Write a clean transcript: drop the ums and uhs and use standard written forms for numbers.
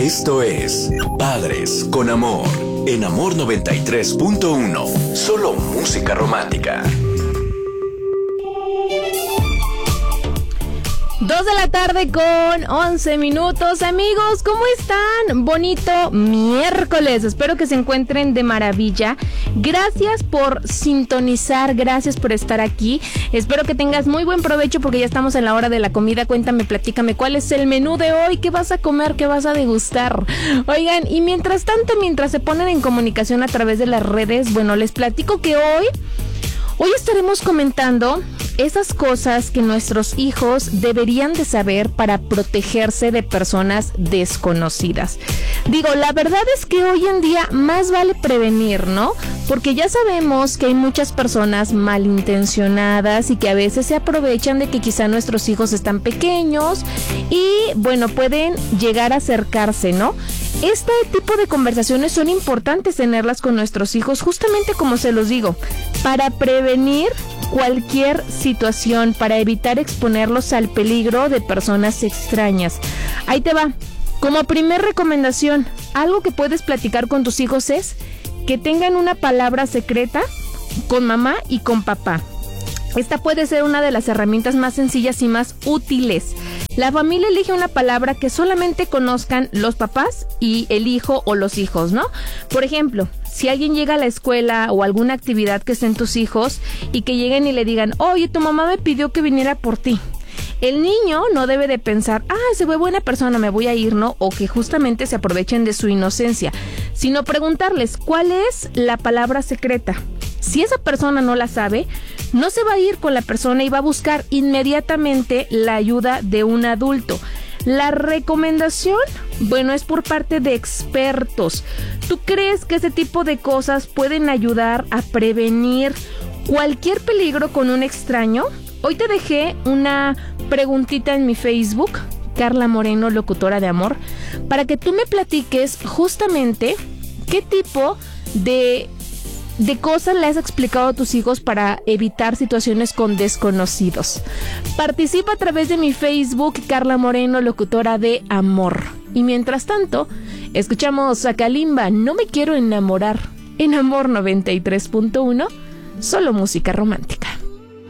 Esto es Padres con Amor, en Amor 93.1, solo música romántica. 2 de la tarde con 11 minutos. Amigos, ¿cómo están? Bonito miércoles. Espero que se encuentren de maravilla. Gracias por sintonizar, gracias por estar aquí. Espero que tengas muy buen provecho porque ya estamos en la hora de la comida. Cuéntame, platícame, ¿cuál es el menú de hoy? ¿Qué vas a comer? ¿Qué vas a degustar? Oigan, y mientras tanto, mientras se ponen en comunicación a través de las redes, bueno, les platico que hoy estaremos comentando esas cosas que nuestros hijos deberían de saber para protegerse de personas desconocidas. Digo, la verdad es que hoy en día más vale prevenir, ¿no? Porque ya sabemos que hay muchas personas malintencionadas y que a veces se aprovechan de que quizá nuestros hijos están pequeños y, bueno, pueden llegar a acercarse, ¿no? Este tipo de conversaciones son importantes tenerlas con nuestros hijos, justamente como se los digo, para prevenir cualquier situación, para evitar exponerlos al peligro de personas extrañas. Ahí te va. Como primer recomendación, algo que puedes platicar con tus hijos es que tengan una palabra secreta con mamá y con papá. Esta puede ser una de las herramientas más sencillas y más útiles. La familia elige una palabra que solamente conozcan los papás y el hijo o los hijos, ¿no? Por ejemplo, si alguien llega a la escuela o alguna actividad que estén tus hijos y que lleguen y le digan, oye, tu mamá me pidió que viniera por ti. El niño no debe de pensar, se ve buena persona, me voy a ir, ¿no? O que justamente se aprovechen de su inocencia, sino preguntarles, ¿cuál es la palabra secreta? Si esa persona no la sabe, no se va a ir con la persona y va a buscar inmediatamente la ayuda de un adulto. La recomendación, bueno, es por parte de expertos. ¿Tú crees que ese tipo de cosas pueden ayudar a prevenir cualquier peligro con un extraño? Hoy te dejé una preguntita en mi Facebook, Carla Moreno, locutora de amor, para que tú me platiques justamente qué tipo de cosas le has explicado a tus hijos para evitar situaciones con desconocidos. Participa a través de mi Facebook, Carla Moreno, locutora de amor. Y mientras tanto, escuchamos a Kalimba, No me quiero enamorar, en Amor 93.1, solo música romántica.